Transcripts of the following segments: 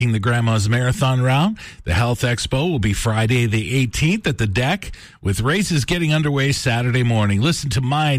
The Grandma's Marathon Route. The Health Expo will be Friday the 18th at the Deck, with races getting underway Saturday morning. Listen to My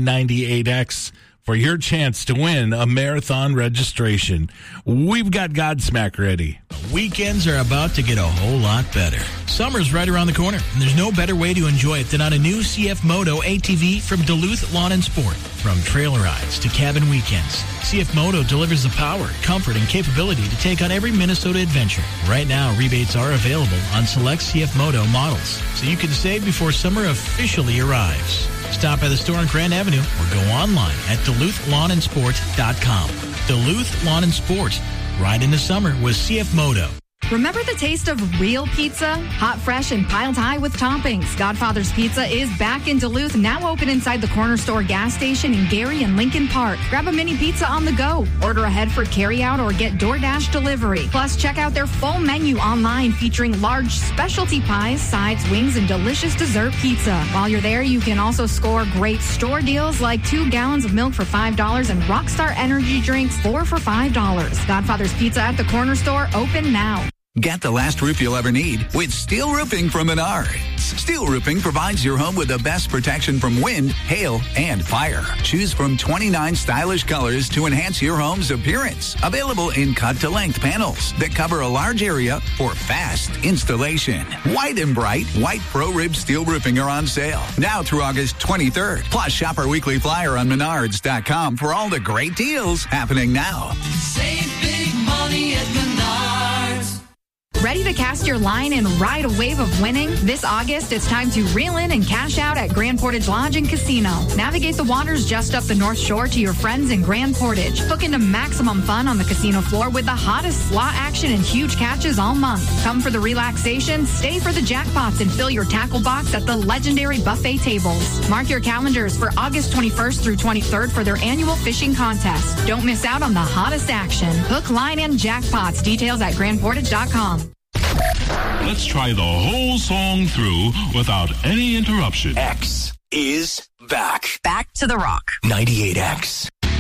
98X for your chance to win a marathon registration. We've got Godsmack ready. Weekends are about to get a whole lot better. Summer's right around the corner, and there's no better way to enjoy it than on a new CF Moto ATV from Duluth Lawn and Sport. From trail rides to cabin weekends, CF Moto delivers the power, comfort, and capability to take on every Minnesota adventure. Right now, rebates are available on select CF Moto models, so you can save before summer officially arrives. Stop by the store on Grand Avenue or go online at DuluthLawnandSport.com. Duluth Lawn and Sport. Ride into summer with CF Moto. Remember the taste of real pizza? Hot, fresh, and piled high with toppings. Godfather's Pizza is back in Duluth, now open inside the Corner Store gas station in Gary and Lincoln Park. Grab a mini pizza on the go. Order ahead for carryout or get DoorDash delivery. Plus, check out their full menu online featuring large specialty pies, sides, wings, and delicious dessert pizza. While you're there, you can also score great store deals like 2 gallons of milk for $5 and Rockstar Energy drinks 4 for $5. Godfather's Pizza at the Corner Store, open now. Get the last roof you'll ever need with Steel Roofing from Menards. Steel Roofing provides your home with the best protection from wind, hail, and fire. Choose from 29 stylish colors to enhance your home's appearance. Available in cut-to-length panels that cover a large area for fast installation. White and bright, white Pro-Rib Steel Roofing are on sale now through August 23rd. Plus, shop our weekly flyer on Menards.com for all the great deals happening now. Save big money at Menards. Ready to cast your line and ride a wave of winning? This August, it's time to reel in and cash out at Grand Portage Lodge and Casino. Navigate the waters just up the North Shore to your friends in Grand Portage. Hook into maximum fun on the casino floor with the hottest slot action and huge catches all month. Come for the relaxation, stay for the jackpots, and fill your tackle box at the legendary buffet tables. Mark your calendars for August 21st through 23rd for their annual fishing contest. Don't miss out on the hottest action. Hook, line, and jackpots. Details at grandportage.com. Let's try the whole song through without any interruption. X is back. Back to the rock. 98X.